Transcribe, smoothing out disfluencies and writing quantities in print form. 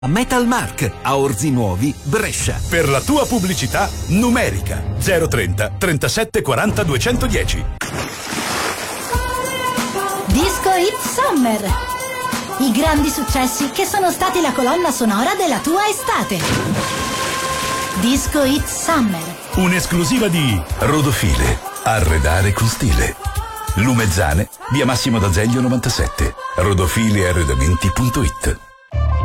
Metal Mark, a Orzi Nuovi, Brescia. Per la tua pubblicità numerica 030 37 40 210. Disco Hit Summer. I grandi successi che sono stati la colonna sonora della tua estate. Disco Hit Summer. Un'esclusiva di Rodofile. Arredare con stile. Lumezzane, via Massimo d'Azeglio 97. rodofilearredamenti.it.